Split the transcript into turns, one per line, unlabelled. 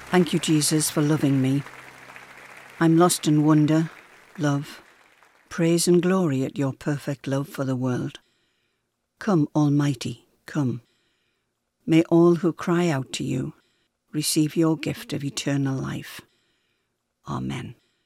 Thank you, Jesus, for loving me. I'm lost in wonder, love, praise and glory at your perfect love for the world. Come, Almighty, come. May all who cry out to you receive your gift of eternal life. Amen.